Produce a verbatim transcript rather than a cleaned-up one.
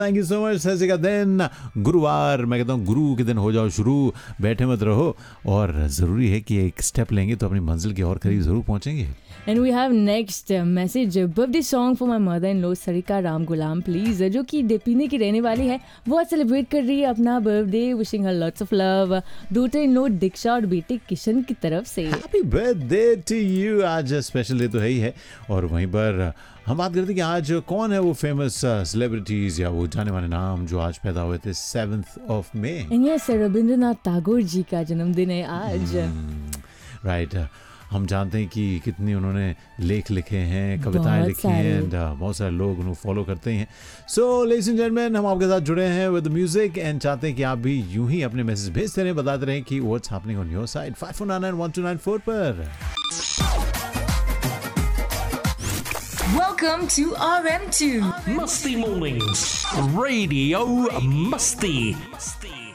Thank you so much. सैसे का दिन गुरुवार, मैं कहता हूँ गुरु के दिन हो जाओ शुरू, बैठे मत रहो। और ज़रूरी है कि एक स्टेप लेंगे तो अपनी मंजिल के और करीब ज़रूर पहुँचेंगे। And we have next message, birthday song for my mother in law Sarika Ram Ghulam please, जो कि डेपीने की रहने वाली है। वो आज सेलिब्रेट कर रही है अपना birthday, wishing her lots of love, daughter in law दीक्षा और बेटे किशन की तरफ से। Happy birthday to you. आज स्पेशल डे तो है ही है। और वहीं पर हम बात करते हैं कि आज कौन है वो फेमस सेलिब्रिटीज या वो जाने माने नाम जो आज पैदा हुए थे seventh of May. And yes, Rabindranath Tagore ji का जन्मदिन है आज। Right right. हम जानते हैं कि कितनी उन्होंने लेख लिखे हैं, कविताएं लिखी हैं, एंड बहुत सारे लोग उन्हें फॉलो करते हैं। सो लेडीज एंड जेंटलमैन, हम आपके साथ जुड़े हैं विद म्यूजिक एंड चाहते हैं कि आप भी यूं ही अपने मैसेज भेजते रहें, बताते रहें कि what's happening on your side five four nine nine one two nine four पर। Welcome to R M two Musty Mornings Radio Musty.